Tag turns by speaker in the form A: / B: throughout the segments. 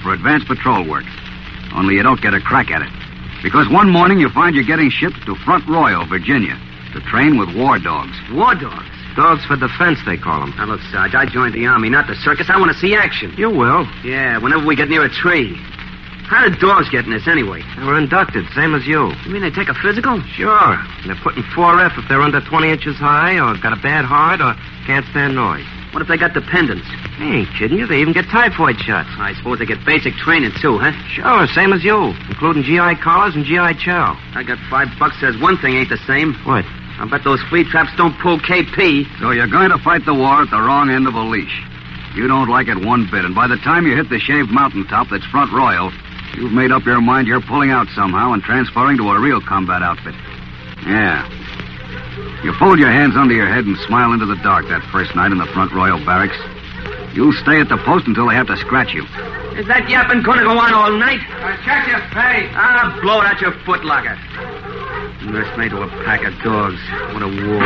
A: for advanced patrol work. Only you don't get a crack at it. Because one morning you find you're getting shipped to Front Royal, Virginia, to train with war dogs.
B: War dogs?
C: Dogs for defense, they call them.
B: Now, look, Sarge, I joined the Army, not the circus. I want to see action.
C: You will.
B: Yeah, whenever we get near a tree. How did dogs get in this, anyway?
C: They were inducted, same as you.
B: You mean they take a physical?
C: Sure. They're putting 4F if they're under 20 inches high, or got a bad heart, or can't stand noise.
B: What if they got dependents?
C: Hey, ain't kidding you. They even get typhoid shots.
B: I suppose they get basic training, too, huh?
C: Sure, same as you, including GI collars and GI chow.
B: I got $5 says one thing ain't the same.
C: What?
B: I bet those flea traps don't pull KP.
A: So you're going to fight the war at the wrong end of a leash. You don't like it one bit, and by the time you hit the shaved mountaintop that's Front Royal, you've made up your mind you're pulling out somehow and transferring to a real combat outfit. Yeah. You fold your hands under your head and smile into the dark that first night in the Front Royal barracks. You'll stay at the post until they have to scratch you.
B: Is that yapping going to go on all night?
D: Check your pay.
B: Blow it out your footlocker. Nursemaid to a pack of dogs. What a war.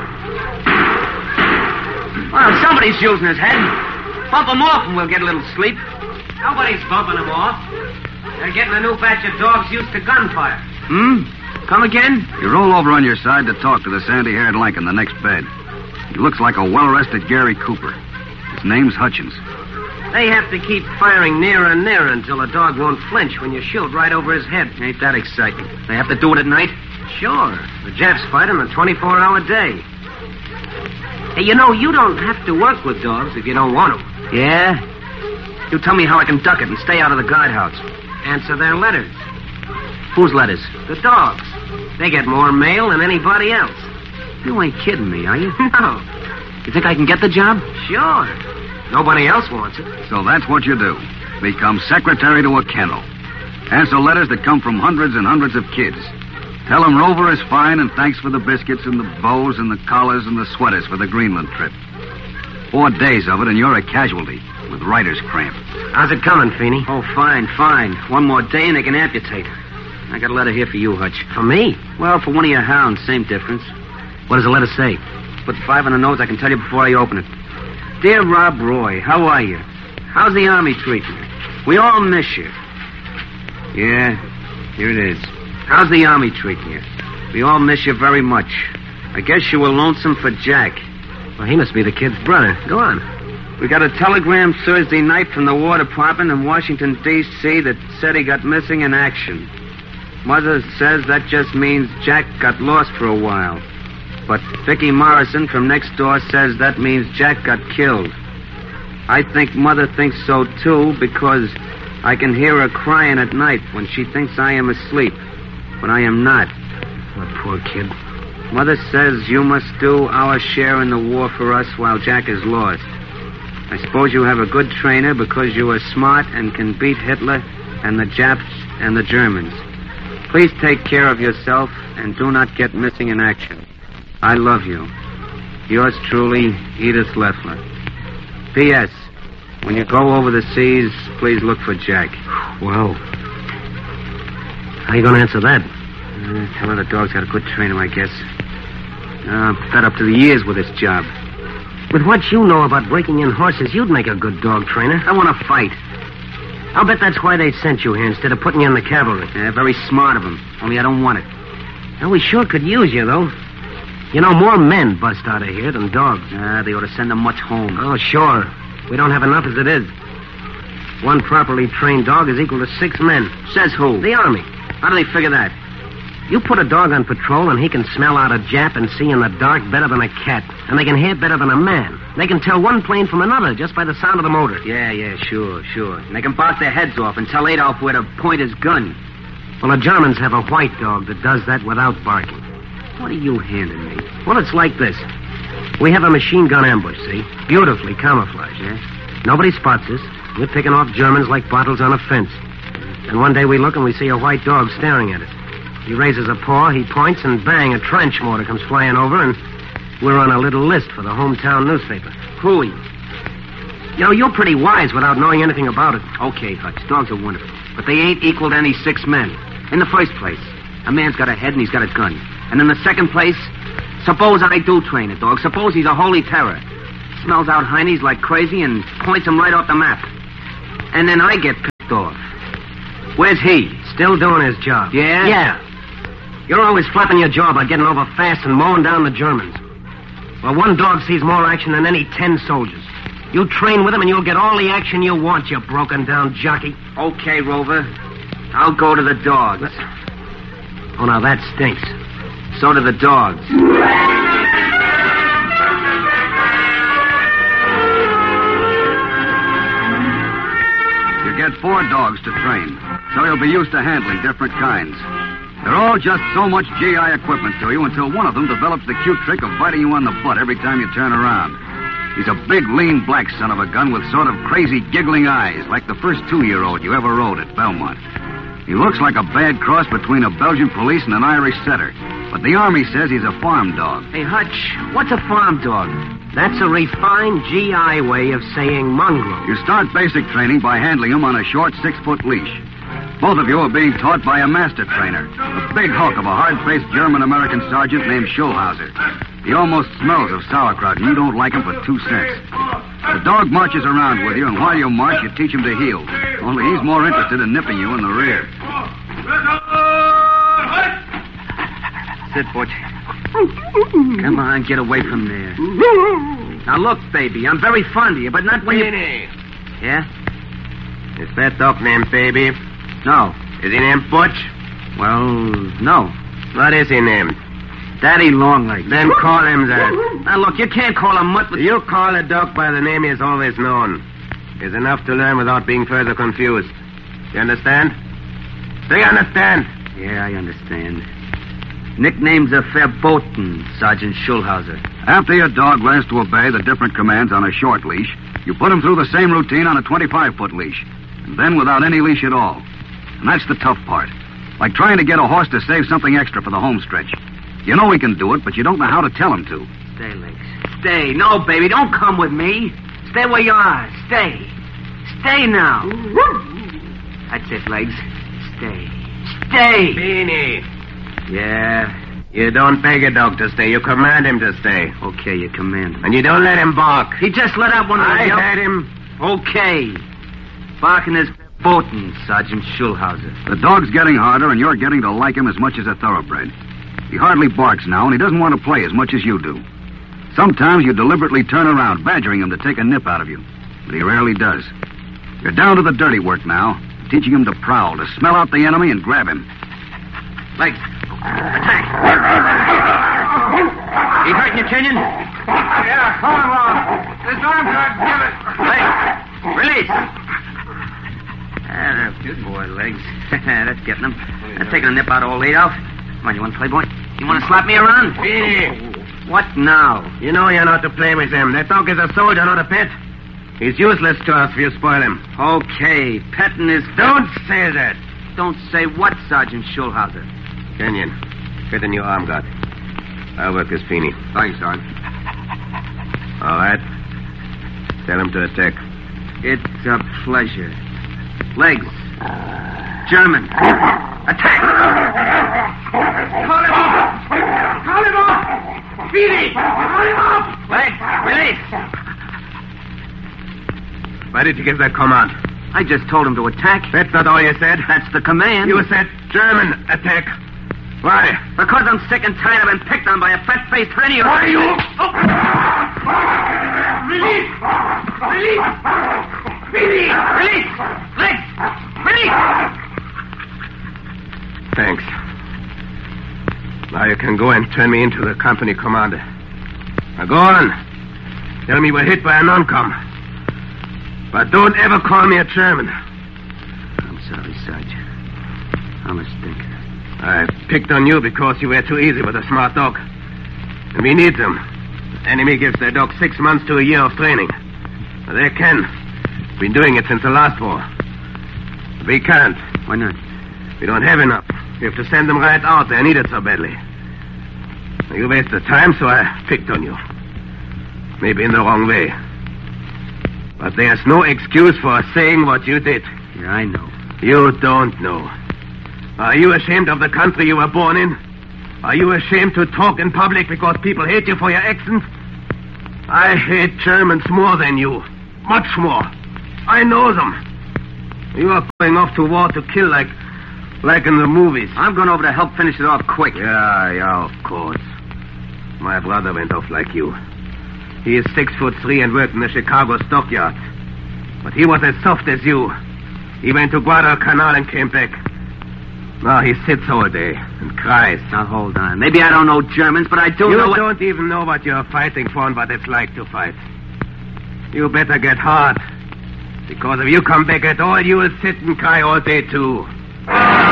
B: Well, somebody's using his head. Bump him off and we'll get a little sleep.
D: Nobody's bumping him off. They're getting a new batch of dogs used to gunfire.
B: Come again?
A: You roll over on your side to talk to the sandy-haired lank in the next bed. He looks like a well-rested Gary Cooper. His name's Hutchins.
D: They have to keep firing nearer and nearer until the dog won't flinch when you shoot right over his head.
B: Ain't that exciting? They have to do it at night?
D: Sure. The Japs fight him a 24-hour day. Hey, you know, you don't have to work with dogs if you don't want to.
B: Yeah? You tell me how I can duck it and stay out of the guardhouse.
D: Answer their letters.
B: Whose letters?
D: The dogs. They get more mail than anybody else.
B: You ain't kidding me, are you?
D: No.
B: You think I can get the job?
D: Sure. Nobody else wants it.
A: So that's what you do. Become secretary to a kennel. Answer letters that come from hundreds and hundreds of kids. Tell them Rover is fine and thanks for the biscuits and the bows and the collars and the sweaters for the Greenland trip. 4 days of it and you're a casualty with writer's cramp.
D: How's it coming, Feeney?
B: Oh, fine. One more day and they can amputate. I got a letter here for you, Hutch.
D: For me?
B: Well, for one of your hounds, same difference.
D: What does the letter say?
B: Put 5 on the nose, I can tell you before I open it. Dear Rob Roy, how are you? How's the Army treating you? We all miss you. Yeah, here it is. How's the Army treating you? We all miss you very much. I guess you were lonesome for Jack.
D: Well, he must be the kid's brother. Go on.
B: We got a telegram Thursday night from the War Department in Washington, D.C. that said he got missing in action. Mother says that just means Jack got lost for a while. But Vicky Morrison from next door says that means Jack got killed. I think Mother thinks so, too, because I can hear her crying at night when she thinks I am asleep. But I am not.
D: That poor kid.
B: Mother says you must do our share in the war for us while Jack is lost. I suppose you have a good trainer because you are smart and can beat Hitler and the Japs and the Germans. Please take care of yourself and do not get missing in action. I love you. Yours truly, Edith Leffler. P.S. When you go over the seas, please look for Jack.
D: Well, how you going to answer that?
B: Tell her the dog's got a good trainer, I guess. I'm fed up to the ears with this job.
D: With what you know about breaking in horses, you'd make a good dog trainer.
B: I want to fight.
D: I'll bet that's why they sent you here instead of putting you in the cavalry.
B: Yeah, very smart of them. Only I don't want it.
D: Well, we sure could use you, though. You know, more men bust out of here than dogs.
B: They ought to send them much home.
D: Oh, sure. We don't have enough as it is. One properly trained dog is equal to 6 men.
B: Says who?
D: The Army.
B: How do they figure that?
D: You put a dog on patrol and he can smell out a Jap and see in the dark better than a cat. And they can hear better than a man. They can tell one plane from another just by the sound of the motor.
B: Yeah, sure. And they can bark their heads off and tell Adolf where to point his gun.
D: Well, the Germans have a white dog that does that without barking.
B: What are you handing me?
D: Well, it's like this. We have a machine gun ambush, see? Beautifully camouflaged.
B: Yeah?
D: Nobody spots us. We're picking off Germans like bottles on a fence. And one day we look and we see a white dog staring at us. He raises a paw, he points, and bang, a trench mortar comes flying over, and we're on a little list for the hometown newspaper.
B: Hooey.
D: You know, you're pretty wise without knowing anything about it.
B: Okay, Hutch, dogs are wonderful. But they ain't equal to any 6 men. In the first place, a man's got a head and he's got a gun. And in the second place, suppose I do train a dog. Suppose he's a holy terror. Smells out heinies like crazy and points them right off the map. And then I get off. Where's he?
D: Still doing his job.
B: Yeah?
D: Yeah. You're always flapping your jaw about getting over fast and mowing down the Germans. Well, one dog sees more action than any 10 soldiers. You train with him and you'll get all the action you want, you broken-down jockey.
B: Okay, Rover. I'll go to the dogs.
D: Oh, now that stinks.
B: So do the dogs.
A: You get 4 dogs to train, so you'll be used to handling different kinds. They're all just so much GI equipment to you until one of them develops the cute trick of biting you on the butt every time you turn around. He's a big, lean, black son of a gun with sort of crazy, giggling eyes, like the first 2-year-old you ever rode at Belmont. He looks like a bad cross between a Belgian police and an Irish setter, but the Army says he's a farm dog.
B: Hey, Hutch, what's a farm dog?
D: That's a refined GI way of saying mongrel.
A: You start basic training by handling him on a short 6-foot leash. Both of you are being taught by a master trainer, a big hulk of a hard-faced German-American sergeant named Schulhauser. He almost smells of sauerkraut, and you don't like him for 2 cents. The dog marches around with you, and while you march, you teach him to heel. Only he's more interested in nipping you in the rear.
B: Sit, Butch. Come on, get away from there. Now, look, baby, I'm very fond of you, but not when you... Yeah?
C: Is that dog named Baby?
B: No.
C: Is he named Butch?
B: Well, no.
C: What is he named?
B: Daddy Longlegs.
C: Then call him that.
B: Now, look, you can't call him Mutt, but...
C: You call a dog by the name he has always known. It's enough to learn without being further confused. You understand? Do you understand?
B: Yeah, I understand. Nickname's a verboten, Sergeant Schulhauser.
A: After your dog learns to obey the different commands on a short leash, you put him through the same routine on a 25-foot leash, and then without any leash at all. And that's the tough part. Like trying to get a horse to save something extra for the home stretch. You know he can do it, but you don't know how to tell him to.
B: Stay, Legs. Stay. No, baby, don't come with me. Stay where you are. Stay. Stay now. That's it, Legs. Stay. Stay.
C: Beanie.
B: Yeah.
C: You don't beg a dog to stay. You command him to stay.
B: Okay, you command him.
C: And you don't let him bark.
B: He just let out one of
C: I
B: the...
C: heard him.
B: Okay. Barking is verboten, Sergeant Schulhauser.
A: The dog's getting harder, and you're getting to like him as much as a thoroughbred. He hardly barks now, and he doesn't want to play as much as you do. Sometimes you deliberately turn around, badgering him to take a nip out of you. But he rarely does. You're down to the dirty work now, teaching him to prowl, to smell out the enemy and grab him.
B: Legs. Attack. He hurting you, Kenyon?
C: Yeah, come on, Ron. This arm guard, give it.
B: Legs. Release. That's good boy, Legs. That's getting him. That's taking a nip out of old Adolf. Come on, you want to play, boy? You want to slap me around?
C: Beanie.
B: What now?
C: You know you're not to play with him. That dog is a soldier, not a pet. He's useless to us if you spoil him.
B: Okay, petting is...
C: Don't say that.
B: Don't say what, Sergeant Schulhauser?
C: Kenyon, fit a new arm guard. I'll work this Beanie.
A: Thanks, Sergeant.
C: All right. Tell him to attack.
B: It's a pleasure. Legs. German. Attack!
C: Call him off! Call him off! Beanie! Call him off!
B: Legs, release!
C: Why did you give that command?
B: I just told him to attack.
C: That's not all you said.
B: That's the command.
C: You said German attack. Why?
B: Because I'm sick and tired of being picked on by a fat-faced idiot.
C: Why you...
B: Oh.
C: Release! Release!
B: Release! Release! Legs! Release!
C: Thanks. Now you can go and turn me into the company commander. Now go on. Tell me we're hit by a non-com. But don't ever call me a German.
B: I'm sorry, Sergeant. I'm a stinker.
C: I picked on you because you were too easy with a smart dog. And we need them. The enemy gives their dog 6 months to a year of training. But they can. Been doing it since the last war. We can't.
B: Why not?
C: We don't have enough. We have to send them right out. They need it so badly. You wasted time, so I picked on you. Maybe in the wrong way. But there's no excuse for saying what you did.
B: Yeah, I know.
C: You don't know. Are you ashamed of the country you were born in? Are you ashamed to talk in public because people hate you for your accent? I hate Germans more than you. Much more. I know them. You are going off to war to kill like in the movies.
B: I'm going over to help finish it off quick.
C: Yeah, of course. My brother went off like you. He is 6'3" and worked in the Chicago stockyard. But he was as soft as you. He went to Guadalcanal and came back. Now he sits all day and cries.
B: Now, hold on. Maybe I don't know Germans, but I do know
C: You don't even know what you're fighting for and what it's like to fight. You better get hard. Because if you come back at all, you will sit and cry all day, too.